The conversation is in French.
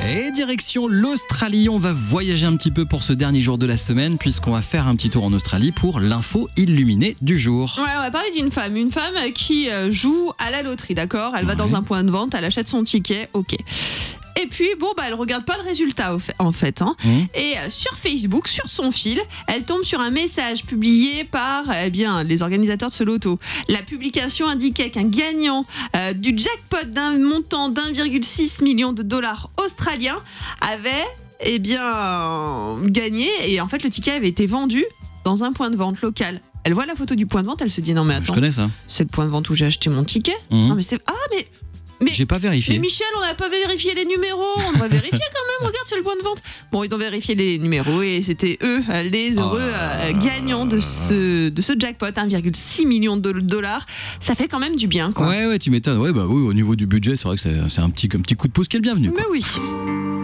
Et direction l'Australie, on va voyager un petit peu pour ce dernier jour de la semaine puisqu'on va faire un petit tour en Australie pour l'info illuminée du jour. Ouais, on va parler d'une femme qui joue à la loterie, d'accord ? Elle va dans un point de vente, elle achète son ticket, ok. Et puis, elle regarde pas le résultat, en fait. Et sur Facebook, sur son fil, elle tombe sur un message publié par les organisateurs de ce loto. La publication indiquait qu'un gagnant du jackpot d'un montant d'1,6 million de dollars australiens avait gagné. Et en fait, le ticket avait été vendu dans un point de vente local. Elle voit la photo du point de vente, elle se dit non mais attends, je connais ça. C'est le point de vente où j'ai acheté mon ticket. Non mais c'est mais j'ai pas vérifié. Mais Michel, on n'a pas vérifié les numéros. On devrait vérifier quand même. Regarde sur le point de vente. Bon, ils ont vérifié les numéros et c'était eux les heureux gagnants de ce jackpot, 1,6 million de dollars. Ça fait quand même du bien, quoi. Ouais, tu m'étonnes. Ouais, oui, au niveau du budget, c'est vrai que c'est un petit coup de pouce qui est le bienvenu, quoi. Mais oui.